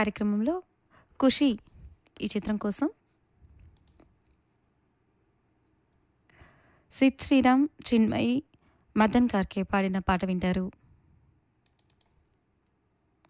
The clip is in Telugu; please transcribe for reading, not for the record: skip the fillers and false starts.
కార్యక్రమంలో 'ఖుషి' ఈ చిత్రం కోసం సిద్ శ్రీరామ్, చిన్మయి, మదన్ కార్కే పాడిన పాట వింటారు.